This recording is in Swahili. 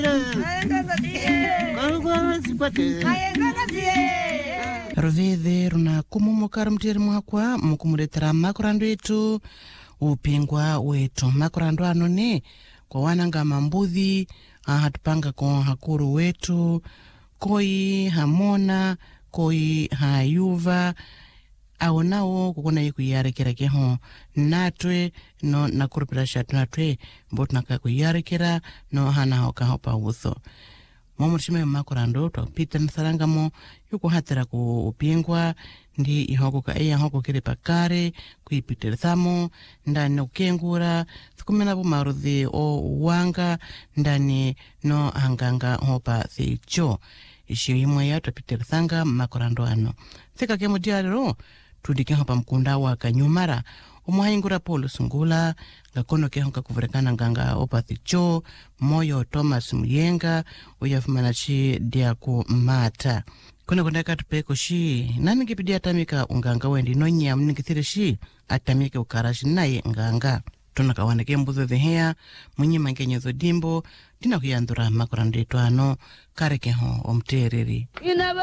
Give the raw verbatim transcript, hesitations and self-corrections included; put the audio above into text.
Roveve runa kumumukara mtiri mwakwa mukumuretera makurando etu upingwa wetu makurando anone kwa wananga mambuthi ahatupanga kwa hakuru wetu koi hamona koi hayuva aonao kukuna yiku yarekera keho natwe no nakurupira shatu natwe mbotu naka kuyarekera no hana hoka hopa utho Momushime makurando to pita nsarangamo yuko hatera ku upingwa ndi ihoko ka eya hoko kire pakare kuipiterthamo ndani ukengura tukumena bu marudhi o wanga ndani no hanganga hopa thicho ishi imwe ya to piterthanga makurando ano thika kemo diarero tudike hopa mkunda wa kanyumara umuhayingura Paul Sungula gakono ke honka kuvurekana nganga opathicho moyo Thomas Muyenga uyafumana chi diako mata kuna kundaka tupeko shi nani kipidia tamika unganga wendi nonya mnikithire shi atamike ukarashi naye nganga tunakawaneke mbuzo dhehea mwenye mangenyezo dimbo dina kuyandura makurandetu ano karekeho omtereri